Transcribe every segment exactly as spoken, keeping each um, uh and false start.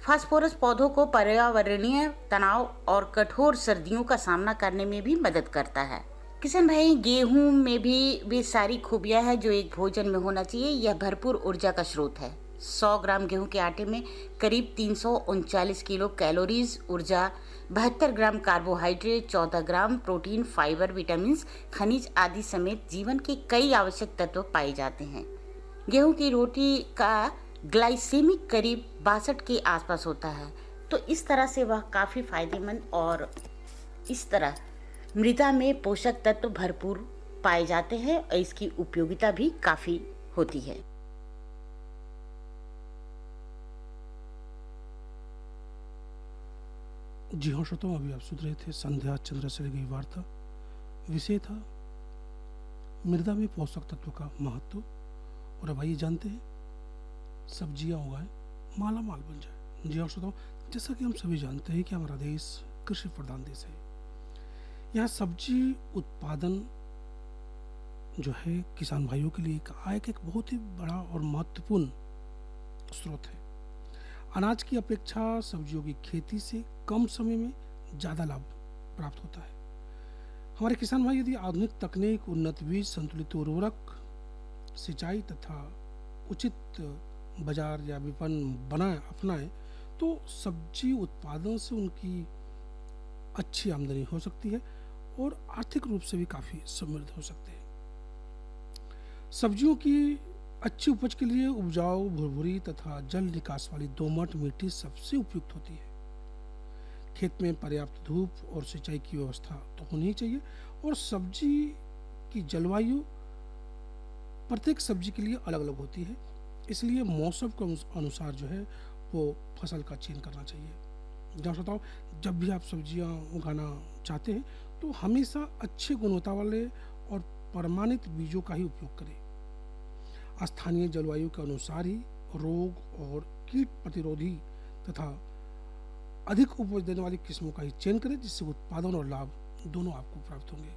Phosphorus पौधों को पर्यावरणीय तनाव और कठोर सर्दियों का सामना करने में भी मदद करता है। किशन भाई, गेहूं में भी वे सारी खूबियां हैं जो एक भोजन में होना चाहिए। यह भरपूर ऊर्जा का स्रोत है। सौ ग्राम गेहूं के आटे में करीब तीन सौ उनचालीस किलो कैलोरीज ऊर्जा, बहत्तर ग्राम कार्बोहाइड्रेट, चौदह ग्राम प्रोटीन, फाइबर, विटामिन, खनिज आदि समेत जीवन के कई आवश्यक तत्व पाए जाते हैं। गेहूं की रोटी का ग्लाइसेमिक करीब बासठ के आसपास होता है, तो इस तरह से वह काफ़ी फायदेमंद और इस तरह मृदा में पोषक तत्व भरपूर पाए जाते हैं और इसकी उपयोगिता भी काफ़ी होती है। जी हाँ श्रोताओं, अभी आप सुन रहे थे संध्या चंद्रसेन की वार्ता। विषय था मृदा में पोषक तत्व का महत्व। और अब आइए जानते हैं सब्जियां उगाएं माला माल बन जाए। जी हाँ श्रोताओं, जैसा कि हम सभी जानते हैं कि हमारा देश कृषि प्रधान देश है। यहाँ सब्जी उत्पादन जो है किसान भाइयों के लिए एक आय का एक बहुत ही बड़ा और महत्वपूर्ण स्रोत है। अनाज की अपेक्षा सब्जियों की खेती से कम समय में ज़्यादा लाभ प्राप्त होता है। हमारे किसान भाई यदि आधुनिक तकनीक, उन्नत बीज, संतुलित उर्वरक, सिंचाई तथा उचित बाजार या विपणन बनाए अपनाएं तो सब्जी उत्पादन से उनकी अच्छी आमदनी हो सकती है और आर्थिक रूप से भी काफ़ी समृद्ध हो सकते हैं। सब्जियों की अच्छी उपज के लिए उपजाऊ, भुरभुरी तथा जल निकास वाली दोमट मिट्टी सबसे उपयुक्त होती है। खेत में पर्याप्त धूप और सिंचाई की व्यवस्था तो होनी ही चाहिए और सब्जी की जलवायु प्रत्येक सब्जी के लिए अलग अलग होती है, इसलिए मौसम के अनुसार जो है वो फसल का चयन करना चाहिए। जब बताओ, जब भी आप सब्जियां उगाना चाहते हैं तो हमेशा अच्छे गुणवत्ता वाले और प्रमाणित बीजों का ही उपयोग करें। स्थानीय जलवायु के अनुसार ही रोग और कीट प्रतिरोधी तथा अधिक उपज देने वाली किस्मों का ही चयन करें, जिससे उत्पादन और लाभ दोनों आपको प्राप्त होंगे।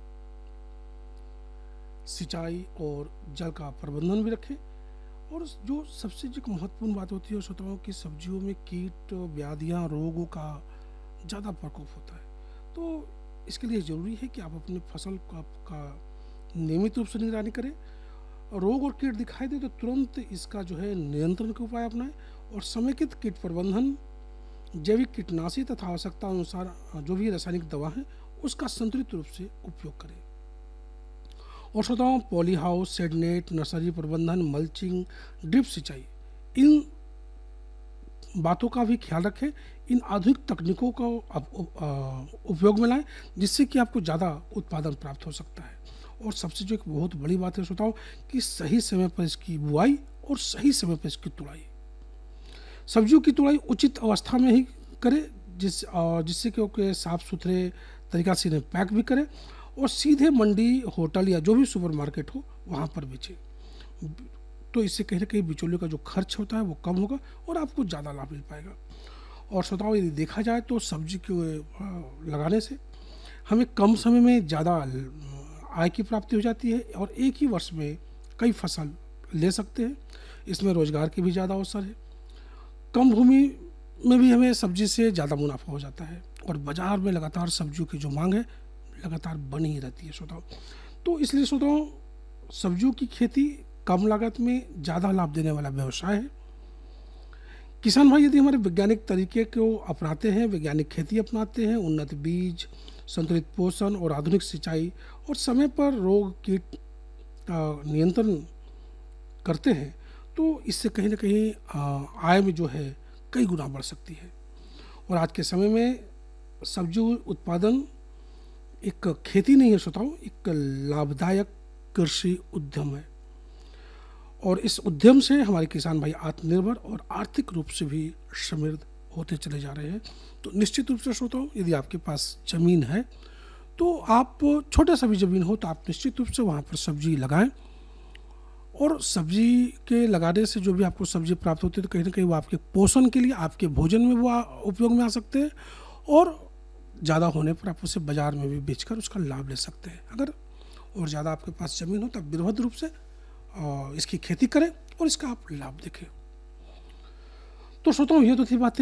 सिंचाई और जल का प्रबंधन भी रखें। और जो सबसे जो महत्वपूर्ण बात होती है श्रोताओं की, सब्जियों में कीट, व्याधियां, रोगों का ज़्यादा प्रकोप होता है, तो इसके लिए ज़रूरी है कि आप अपनी फसल का, का नियमित रूप से निगरानी करें। रोग और कीट दिखाई दे तो तुरंत इसका जो है नियंत्रण के उपाय अपनाएं और समेकित कीट प्रबंधन, जैविक कीटनाशी तथा आवश्यकता अनुसार जो भी रासायनिक दवा है उसका संतुलित रूप से उपयोग करें। और श्रोताओं, poly house, shade net, nursery प्रबंधन, मल्चिंग, ड्रिप सिंचाई, इन बातों का भी ख्याल रखें। इन आधुनिक तकनीकों का उपयोग में लाएं, जिससे कि आपको ज़्यादा उत्पादन प्राप्त हो सकता है। और सबसे जो एक बहुत बड़ी बात है श्रोताओं कि सही समय पर इसकी बुआई और सही समय पर इसकी तुड़ाई। सब्जियों की तुड़ाई उचित अवस्था में ही करें, जिस जिससे कि साफ सुथरे तरीक़ा से इन्हें पैक भी करें और सीधे मंडी, होटल या जो भी सुपरमार्केट हो वहाँ पर बेचें। तो इससे कहीं ना कहीं बिचौलियों का जो खर्च होता है वो कम होगा और आपको ज़्यादा लाभ मिल पाएगा। और श्रोताओं, यदि देखा जाए तो सब्जी को लगाने से हमें कम समय में ज़्यादा आय की प्राप्ति हो जाती है और एक ही वर्ष में कई फसल ले सकते हैं। इसमें रोजगार के भी ज़्यादा अवसर है। कम भूमि में भी हमें सब्जी से ज़्यादा मुनाफा हो जाता है और बाज़ार में लगातार सब्जियों की जो मांग है लगातार बनी ही रहती है श्रोताओं। तो इसलिए श्रोताओं, सब्जियों की खेती कम लागत में ज़्यादा लाभ देने वाला व्यवसाय है। किसान भाई यदि हमारे वैज्ञानिक तरीके को अपनाते हैं, वैज्ञानिक खेती अपनाते हैं, उन्नत बीज, संतुलित पोषण और आधुनिक सिंचाई और समय पर रोग कीट नियंत्रण करते हैं, तो इससे कहीं ना कहीं आय में जो है कई गुना बढ़ सकती है। और आज के समय में सब्जी उत्पादन एक खेती नहीं है श्रोताओं, एक लाभदायक कृषि उद्यम है। और इस उद्यम से हमारे किसान भाई आत्मनिर्भर और आर्थिक रूप से भी समृद्ध होते चले जा रहे हैं। तो निश्चित रूप से श्रोताओं, यदि आपके पास ज़मीन है तो आप, छोटा सा भी ज़मीन हो तो आप निश्चित रूप से वहाँ पर सब्जी लगाएं। और सब्जी के लगाने से जो भी आपको सब्जी प्राप्त होती है तो कहीं ना कहीं वो आपके पोषण के लिए, आपके भोजन में वो उपयोग में आ सकते हैं और ज़्यादा होने पर आप उसे बाज़ार में भी बेचकर उसका लाभ ले सकते हैं। अगर और ज़्यादा आपके पास ज़मीन हो तब बृहद रूप से इसकी खेती करें और इसका आप लाभ देखें। तो श्रोताओं, ये तो थी बातें